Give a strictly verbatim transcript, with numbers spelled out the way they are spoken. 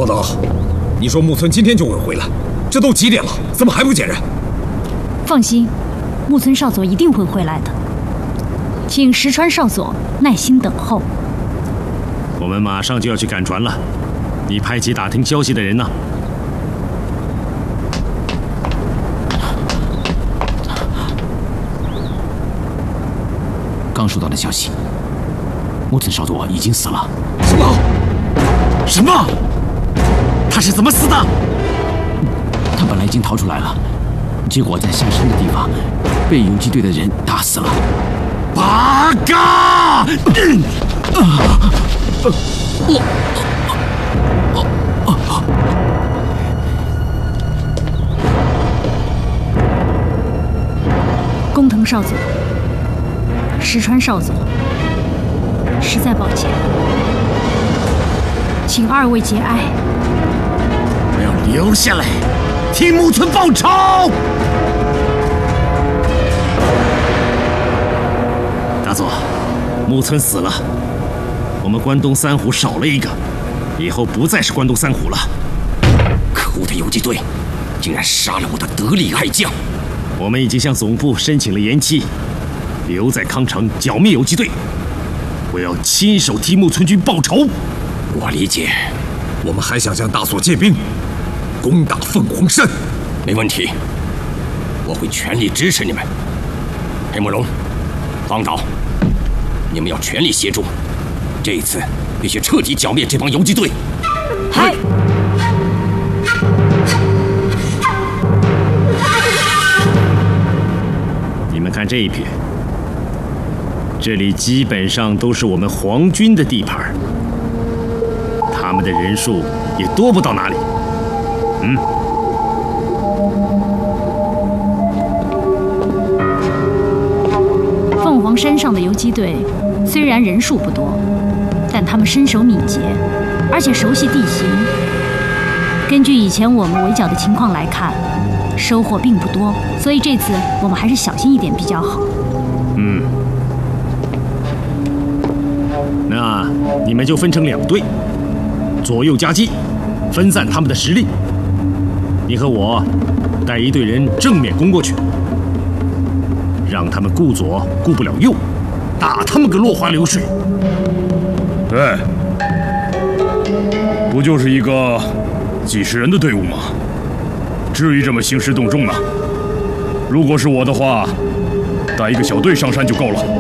多德，你说木村今天就会回来，这都几点了，怎么还不见人？ 放心，木村少佐一定会回来的，请石川少佐耐心等候。 我们马上就要去赶船了，你派遣打听消息的人呢？ 刚收到的消息，木村少佐已经死了。 什么？ 什么？他是怎么死的？ 他本来已经逃出来了，结果在下山的地方被游击队的人打死了。 八嘎！嗯啊我。 工藤少佐，石川少佐，实在抱歉，请二位节哀。 我要留下来替木村报仇。大佐，木村死了，我们关东三虎少了一个，以后不再是关东三虎了。 可恶的游击队，竟然杀了我的得力爱将！ 我们已经向总部申请了延期，留在康城剿灭游击队。我要亲手替木村君报仇。 我理解。 我们还想向大佐借兵，攻打凤凰山。 没问题，我会全力支持你们。黑木龙、方岛，你们要全力协助，这一次必须彻底剿灭这帮游击队。 嗨。 你们看这一片，这里基本上都是我们皇军的地盘，他们的人数也多不到哪里。嗯。 凤凰山上的游击队虽然人数不多，但他们身手敏捷，而且熟悉地形。根据以前我们围剿的情况来看，收获并不多，所以这次我们还是小心一点比较好。 嗯，那你们就分成两队，左右夹击，分散他们的实力。你和我带一队人正面攻过去，让他们顾左顾不了右，打他们个落花流水。 对，不就是一个几十人的队伍吗？至于这么兴师动众呢？如果是我的话，带一个小队上山就够了。